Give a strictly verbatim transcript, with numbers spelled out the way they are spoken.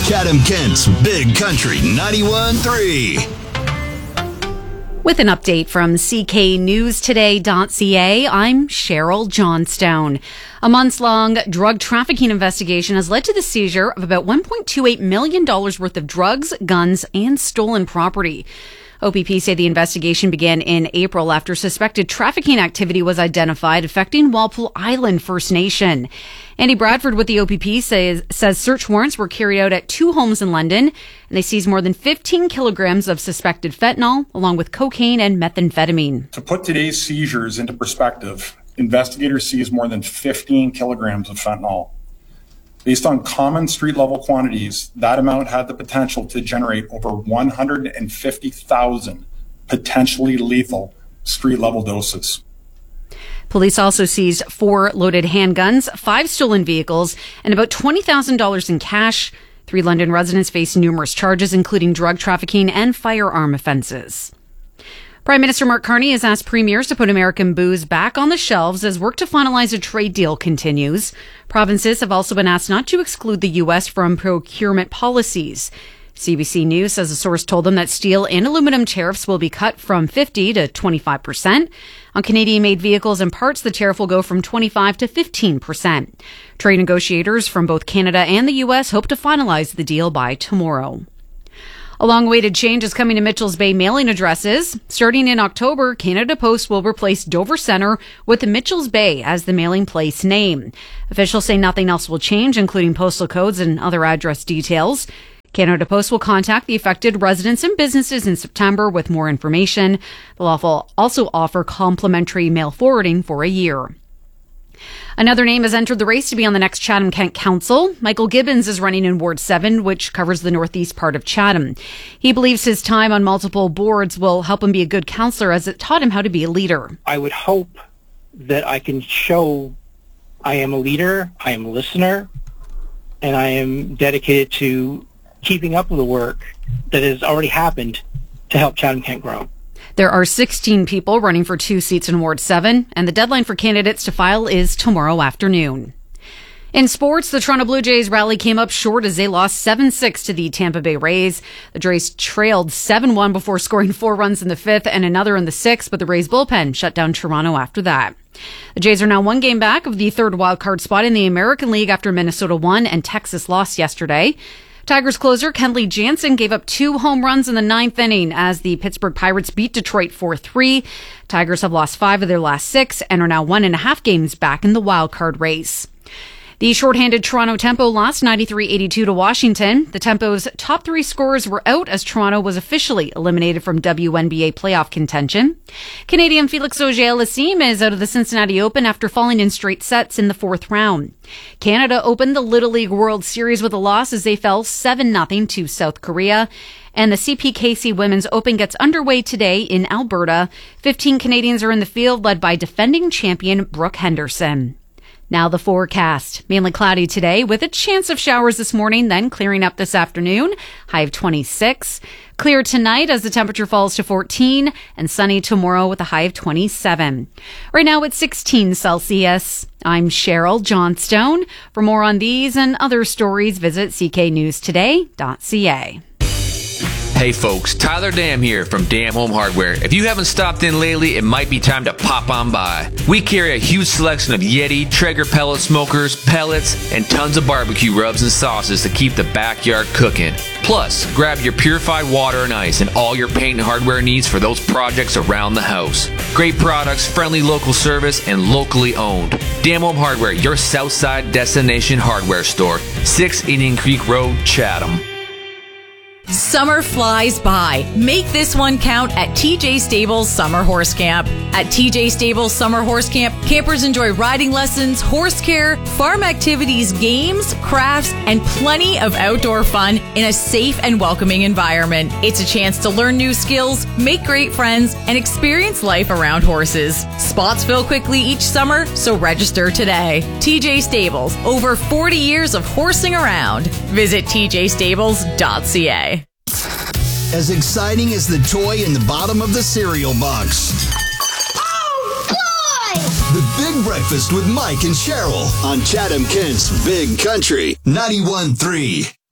Chatham-Kent's Big Country ninety-one point three. With an update from C K News Today dot C A, I'm Cheryl Johnstone. A months-long drug trafficking investigation has led to the seizure of about one point two eight million dollars worth of drugs, guns, and stolen property. O P P say the investigation began in April after suspected trafficking activity was identified affecting Walpole Island First Nation. Andy Bradford with the O P P says, says search warrants were carried out at two homes in London, and they seized more than fifteen kilograms of suspected fentanyl, along with cocaine and methamphetamine. To put today's seizures into perspective, investigators seized more than fifteen kilograms of fentanyl. Based on common street-level quantities, that amount had the potential to generate over one hundred fifty thousand potentially lethal street-level doses. Police also seized four loaded handguns, five stolen vehicles, and about twenty thousand dollars in cash. Three London residents face numerous charges, including drug trafficking and firearm offences. Prime Minister Mark Carney has asked premiers to put American booze back on the shelves as work to finalize a trade deal continues. Provinces have also been asked not to exclude the U S from procurement policies. C B C News says a source told them that steel and aluminum tariffs will be cut from fifty to twenty-five percent. On Canadian-made vehicles and parts, the tariff will go from twenty-five to fifteen percent. Trade negotiators from both Canada and the U S hope to finalize the deal by tomorrow. A long-awaited change is coming to Mitchell's Bay mailing addresses. Starting in October, Canada Post will replace Dover Centre with Mitchell's Bay as the mailing place name. Officials say nothing else will change, including postal codes and other address details. Canada Post will contact the affected residents and businesses in September with more information. They'll also offer complimentary mail forwarding for a year. Another name has entered the race to be on the next Chatham-Kent Council. Michael Gibbons is running in Ward seven, which covers the northeast part of Chatham. He believes his time on multiple boards will help him be a good councillor as it taught him how to be a leader. I would hope that I can show I am a leader, I am a listener, and I am dedicated to keeping up with the work that has already happened to help Chatham-Kent grow. There are sixteen people running for two seats in Ward seven, and the deadline for candidates to file is tomorrow afternoon. In sports, the Toronto Blue Jays rally came up short as they lost seven six to the Tampa Bay Rays. The Jays trailed seven one before scoring four runs in the fifth and another in the sixth, but the Rays bullpen shut down Toronto after that. The Jays are now one game back of the third wildcard spot in the American League after Minnesota won and Texas lost yesterday. Tigers closer Kenley Jansen gave up two home runs in the ninth inning as the Pittsburgh Pirates beat Detroit four three. Tigers have lost five of their last six and are now one and a half games back in the wild card race. The shorthanded Toronto Tempo lost ninety-three eighty-two to Washington. The Tempo's top three scorers were out as Toronto was officially eliminated from W N B A playoff contention. Canadian Felix Auger-Aliassime is out of the Cincinnati Open after falling in straight sets in the fourth round. Canada opened the Little League World Series with a loss as they fell seven nothing to South Korea. And the C P K C Women's Open gets underway today in Alberta. fifteen Canadians are in the field, led by defending champion Brooke Henderson. Now the forecast. Mainly cloudy today with a chance of showers this morning, then clearing up this afternoon. High of twenty-six. Clear tonight as the temperature falls to fourteen, and sunny tomorrow with a high of twenty-seven. Right now it's sixteen Celsius. I'm Cheryl Johnstone. For more on these and other stories, visit c k news today dot c a. Hey folks, Tyler Dam here from Dam Home Hardware. If you haven't stopped in lately, it might be time to pop on by. We carry a huge selection of Yeti, Traeger pellet smokers, pellets, and tons of barbecue rubs and sauces to keep the backyard cooking. Plus, grab your purified water and ice and all your paint and hardware needs for those projects around the house. Great products, friendly local service, and locally owned. Dam Home Hardware, your Southside destination hardware store. six Indian Creek Road, Chatham. Summer flies by. Make this one count at T J Stables Summer Horse Camp. At T J Stables Summer Horse Camp, campers enjoy riding lessons, horse care, farm activities, games, crafts, and plenty of outdoor fun in a safe and welcoming environment. It's a chance to learn new skills, make great friends, and experience life around horses. Spots fill quickly each summer, so register today. T J Stables, over forty years of horsing around. Visit t j stables dot c a. As exciting as the toy in the bottom of the cereal box. Oh, boy! The Big Breakfast with Mike and Cheryl on Chatham-Kent's Big Country ninety-one point three.